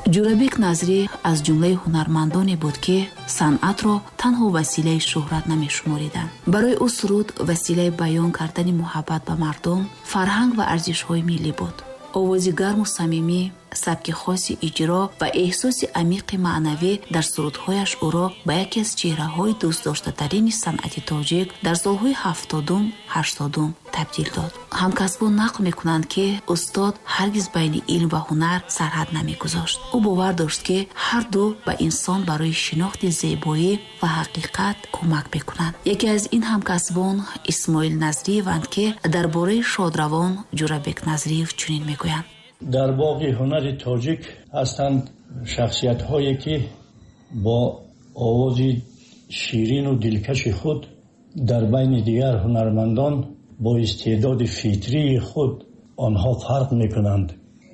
جورابک نظری از جمله هنرمندانی بود که صنعت را تنها وسیله شهرت نمی‌شمردند. برای او سرود وسیله بیان کردن محبت به مردم، فرهنگ و ارزش‌های ملی بود. آوازی گرم و صمیمی، سبک خاصی اجرا و احساس عمیق معنوی در سرودهایش او را به یکی از چهره‌های دوست داشته‌ترین صنعت تاجیک در سال‌های 70 80 تبدیل داد. همکسبان نقل می‌کنند که استاد هرگز بین علم و هنر سرحد نمی‌گذاشت. او باور داشت که هر دو به انسان برای شناخت زیبایی و حقیقت کمک می‌کنند. یکی از این همکسبان اسماعیل نظری وند که درباره شادروان جورابک نظری چنین می‌گویند: در باغ هنر تاجیک هستند شخصیت هایی که با آوازی شیرین و دلکش خود در بین دیگر هنرمندان با استعداد فطری خود آنها فرق میکنند.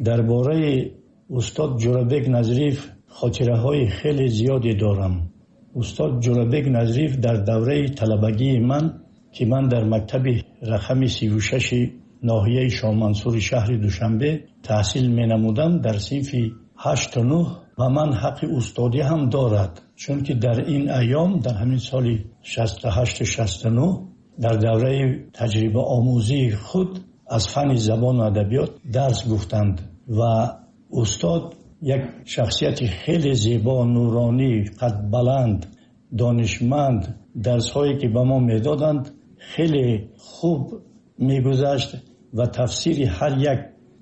درباره استاد جورابک نظریف خاطره های خیلی زیادی دارم. استاد جورابک نظریف در دوره طلبگی من که من در مکتب رقم 36 ناحیه شاه منصور شهر دوشنبه تحصیل می نمودم در صنف 8 تا 9 و من حق استادی هم دارد، چون که در این ایام در همین سال 68 و 69 در دوره تجربه آموزی خود از فن زبان و ادبیات درس گفتند و استاد یک شخصیت خیلی زیبا، نورانی، قد بلند، دانشمند، درس هایی که به ما میدادند خیلی خوب میگذشت و تفسیر هر یک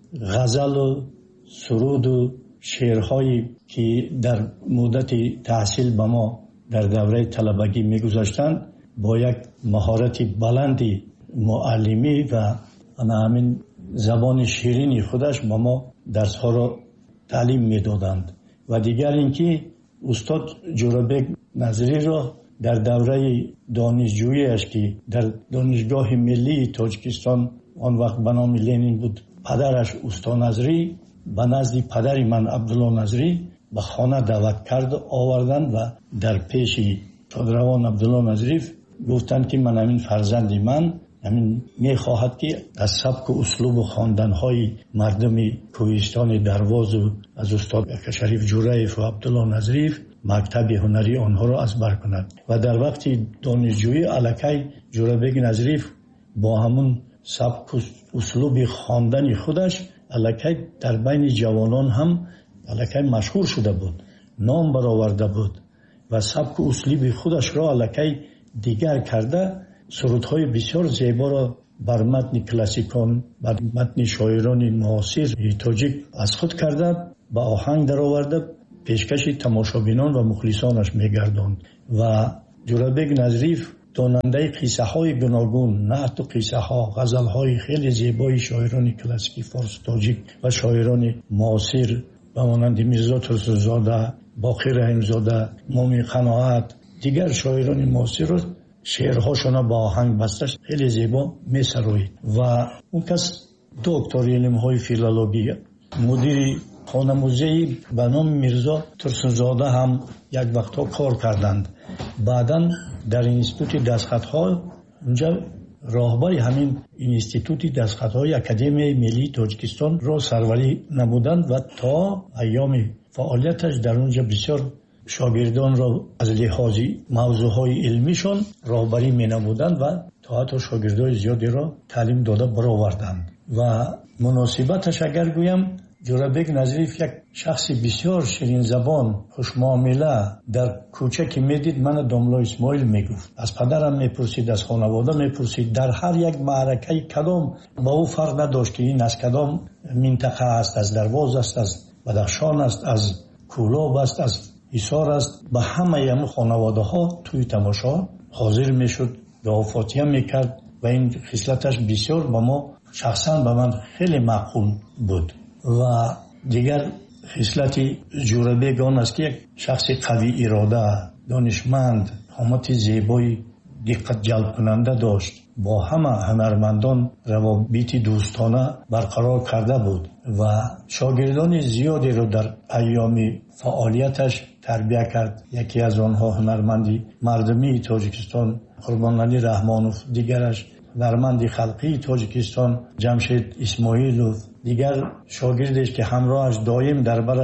غزل و سرود و شعرهایی که در مدت تحصیل به ما در دوره طلبگی میگذاشتند با یک مهارت بلندی معلمی و همین زبان شیرینی خودش به ما درس ها را تعلیم میدادند. و دیگر اینکه استاد جورابک نظری را در دوره دانشجوییش که در دانشگاه ملی تاجیکستان آن وقت به نام لنین بود، پدرش استاد نظری به نزد پدر من عبدالله نظری به خانه دعوت کرد آوردند و در پیش شادروان عبدالله نظری گفتند که من همین فرزند من همین میخواهد که از سبک و اسلوب و خواندن‌های مردم کوهستان درواز و از استاد شریف جورایف و عبدالله نظریف مکتب هنری آنها را از بر کند. و در وقت دانشجویی الکی جورابک نظریف با همون سبک و اسلوب خواندن خودش الکی در بین جوانان هم الکی مشهور شده بود، نام برآورده بود و سبک و اسلوب خودش را الکی دیگر کرده سرودهای بسیار زیبا را بر متن کلاسیکان، بر متن شاعران معاصر تاجیک از خود کرده به آهنگ در آورده پیشکش تماشابینان و مخلصانش میگرداند. و جورابک نظریف داننده قصه های گوناگون، نعت و قصه ها، غزل های خیلی زیبای شاعران کلاسیکی فارس تاجیک و شاعران معاصر به مانند میرزا ترسوزاده، باقی رحیمزاده، مومی قناعت، دیگر شاعران معاصر را شعرهاشون با آهنگ بستش خیلی زیبا میسروید. و اون کس دکتر علم های فیلولوژی، مدیر خانه موزه‌ای به نام میرزا ترسوزاده هم یک وقتا کار کردند. بعداً در اینستیتوت دستخط‌ها اونجا راهبر همین اینستیتوت دستخط‌های اکادمی ملی تاجیکستان را سروری نمودند و تا ایام فعالیتش در اونجا بسیار شاگردان را از لحاظ موضوعهای علمیشون راهبری می‌نمودند و تا حتی شاگردای زیادی را تعلیم داده برآوردند. و مناسبتش اگر گویم جورابک نظریف یک شخص بسیار شیرین زبان، خوش معامله، در کوچه که میدید من داملا اسماعیل میگفت، از پدرم میپرسید، از خانواده میپرسید، در هر یک معرکه کدام با او فرق نداشت که این از کدام منطقه است، از درواز است، از بدخشان است، از کولاب است، از حصار است، به همه هم خانواده ها توی تماشا حاضر میشد، دعا فاتحه میکرد و این خصلتش بسیار به ما شخصا به من خیلی معقول بود. و دیگر خصلت جورابک آن است که یک شخص قوی اراده، دانشمند، قامت زیبای دقت جلب کننده داشت، با همه هنرمندان روابط دوستانه برقرار کرده بود و شاگردان زیادی رو در ایام فعالیتش تربیت کرد. یکی از آنها هنرمندی مردمی تاجیکستان قربان علی رحمانوف، دیگرش هنرمندی خلقی تاجیکستان جمشید اسماعیلوف، دیگر شاگردش که همراهش دایم در برش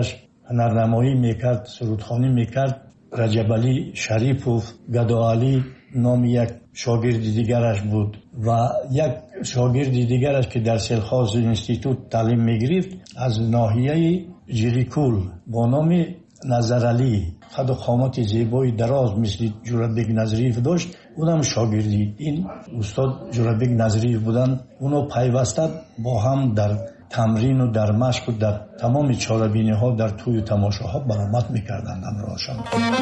هنرنمایی میکرد، سرودخوانی میکرد. رجب علی شریپوف، گدا علی نام یک شاگرد دیگرش بود و یک شاگرد دیگرش که در سلخاز اینستیتوت تعلیم میگرفت از ناحیه جریکول با نام نظر علی، قد و قامت زیبای دراز مثل جورابک نظریف داشت. اونم شاگردی این استاد جورابک نظریف بودن. اونو پیوسته با هم در تمرین و در مشق و در تمام چاره‌بینی ها در توی تماشاها برآمد میکردند همراهشان.